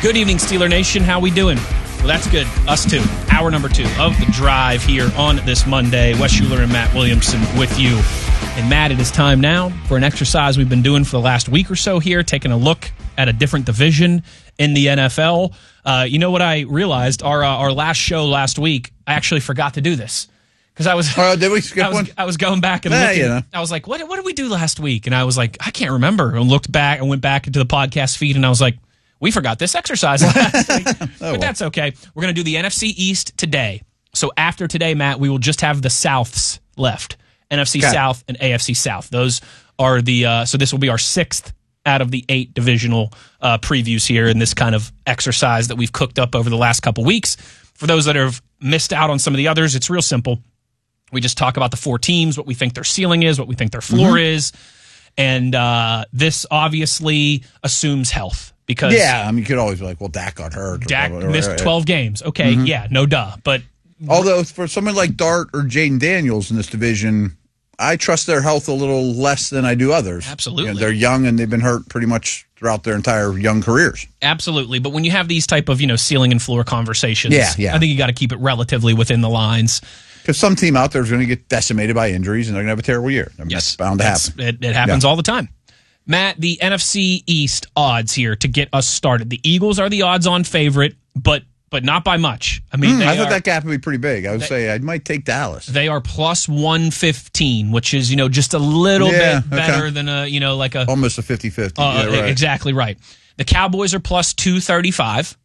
Good evening, Steeler Nation. How we doing? Well, that's good. Us too. Hour number 2 of the drive here on this Monday. Wes Schuler and Matt Williamson with you. And Matt, it is time now for an exercise we've been doing for the last week or so here, taking a look at a different division in the NFL. You know what I realized? Our last show last week, I actually forgot to do this. Because did we skip one? I was going back and looking. You know. I was like, what did we do last week? And I was like, I can't remember. And looked back and went back into the podcast feed, and I was like, we forgot this exercise last week. But that's okay. We're going to do the NFC East today. So after today, Matt, we will just have the Souths left. NFC South and AFC South. Those are the so this will be our 6th out of the 8 divisional previews here in this kind of exercise that we've cooked up over the last couple weeks. For those that have missed out on some of the others, it's real simple. We just talk about the 4 teams, what we think their ceiling is, what we think their floor is. And this obviously assumes health. Because you could always be like, well, Dak got hurt. Dak missed 12 games. Okay, yeah, no duh. But although for someone like Dart or Jaden Daniels in this division, I trust their health a little less than I do others. Absolutely. They're young and they've been hurt pretty much throughout their entire young careers. Absolutely. But when you have these type of, ceiling and floor conversations, I think you got to keep it relatively within the lines. Because some team out there is going to get decimated by injuries and they're going to have a terrible year. That's bound to happen. It happens all the time. Matt, the NFC East odds here to get us started. The Eagles are the odds-on favorite, but not by much. I mean, I thought that gap would be pretty big. I would say I might take Dallas. They are plus 115, which is just a little bit better than almost a 50-50. Exactly right. The Cowboys are plus 235.